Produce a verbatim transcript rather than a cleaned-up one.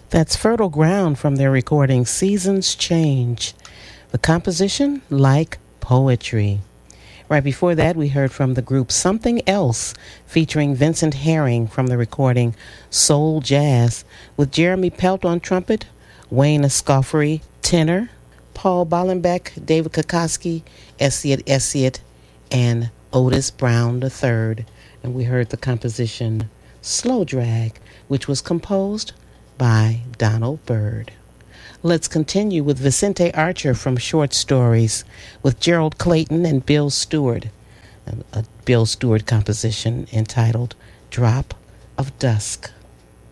That's Fertile Ground from their recording Seasons Change. The composition, Like Poetry. Right before that, we heard from the group Something Else, featuring Vincent Herring from the recording Soul Jazz, with Jeremy Pelt on trumpet, Wayne Escoffery, tenor, Paul Bollenbeck, David Kokoski, Essiet Essiet, and Otis Brown the third. And we heard the composition Slow Drag, which was composed by Donald Byrd. Let's continue with Vicente Archer from Short Stories with Gerald Clayton and Bill Stewart, a, a Bill Stewart composition entitled Drop of Dusk.